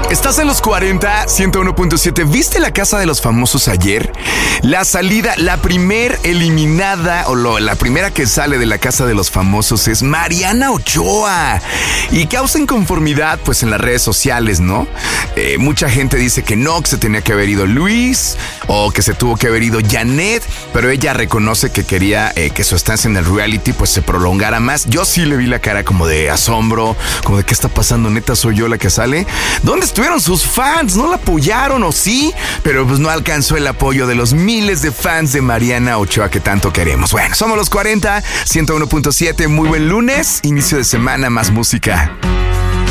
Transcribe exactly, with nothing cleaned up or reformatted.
Estás en los cuarenta, ciento uno punto siete. ¿Viste La Casa de los Famosos ayer? La salida, la primer eliminada o lo, la primera que sale de La Casa de los Famosos es Mariana Ochoa. Y causa inconformidad pues en las redes sociales, ¿no? Eh, mucha gente dice que no, que se tenía que haber ido Luis o que se tuvo que haber ido Janet, pero ella reconoce que quería eh, que su estancia en el reality pues se prolongara más. Yo sí le vi la cara como de asombro, como de qué está pasando, neta soy yo la que sale. ¿Dónde estuvieron sus fans? ¿No la apoyaron o sí? Pero pues no alcanzó el apoyo de los miles de fans de Mariana Ochoa que tanto queremos. Bueno, somos los cuarenta, ciento uno punto siete. Muy buen lunes, inicio de semana, más música.